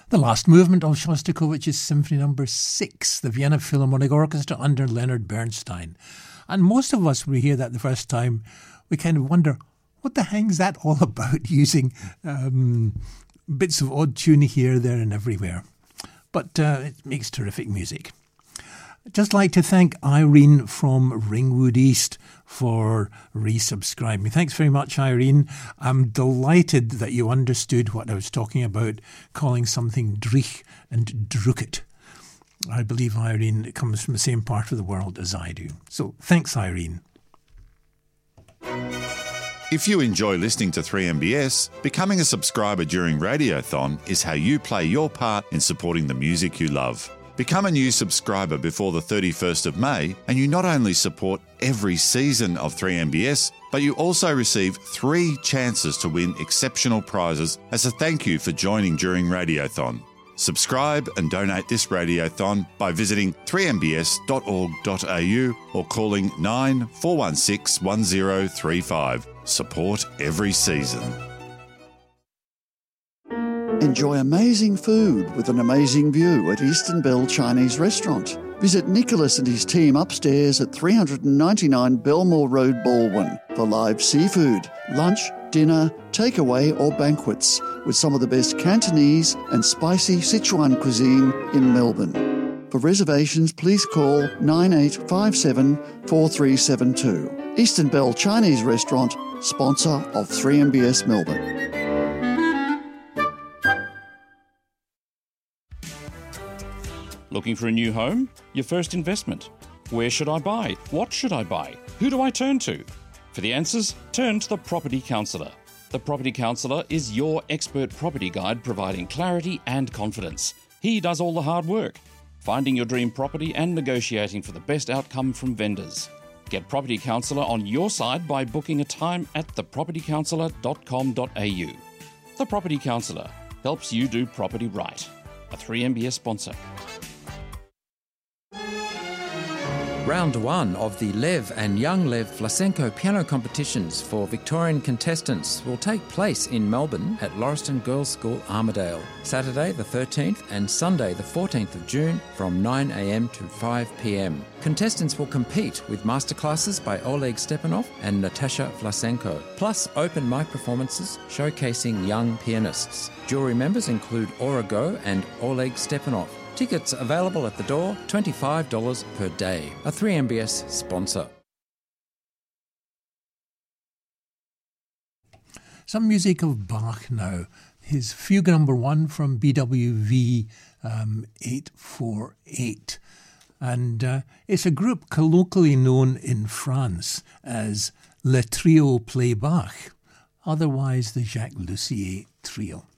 The last movement of Shostakovich's Symphony No. 6, the Vienna Philharmonic Orchestra under Leonard Bernstein. And most of us, when we hear that the first time, we kind of wonder, what the hell's that all about, using bits of odd tuning here, there and everywhere. But it makes terrific music. I'd just like to thank Irene from Ringwood East for resubscribing. Thanks very much, Irene. I'm delighted that you understood what I was talking about, calling something drich and drucket. I believe Irene comes from the same part of the world as I do. So thanks, Irene. If you enjoy listening to 3MBS, becoming a subscriber during Radiothon is how you play your part in supporting the music you love. Become a new subscriber before the 31st of May, and you not only support every season of 3MBS, but you also receive 3 chances to win exceptional prizes as a thank you for joining during Radiothon. Subscribe and donate this Radiothon by visiting 3mbs.org.au or calling 9416 1035. Support every season. Enjoy amazing food with an amazing view at Eastern Bell Chinese Restaurant. Visit Nicholas and his team upstairs at 399 Belmore Road, Baldwin for live seafood, lunch, dinner, takeaway or banquets with some of the best Cantonese and spicy Sichuan cuisine in Melbourne. For reservations, please call 9857 4372. Eastern Bell Chinese Restaurant, sponsor of 3MBS Melbourne. Looking for a new home? Your first investment? Where should I buy? What should I buy? Who do I turn to? For the answers, turn to the Property Counsellor. The Property Counsellor is your expert property guide providing clarity and confidence. He does all the hard work, finding your dream property and negotiating for the best outcome from vendors. Get Property Counsellor on your side by booking a time at thepropertycounsellor.com.au. The Property Counsellor helps you do property right. A 3MBS sponsor. Round 1 of the Lev and Young Lev Vlasenko piano competitions for Victorian contestants will take place in Melbourne at Lauriston Girls' School, Armidale, Saturday the 13th and Sunday the 14th of June from 9 a.m. to 5 p.m. Contestants will compete with masterclasses by Oleg Stepanov and Natasha Vlasenko, plus open mic performances showcasing young pianists. Jury members include Aura Go and Oleg Stepanov. Tickets available at the door, $25 per day. A 3MBS sponsor. Some music of Bach now. His Fugue No. 1 from BWV 848. And it's a group colloquially known in France as Le Trio Play Bach, otherwise the Jacques Lussier Trio.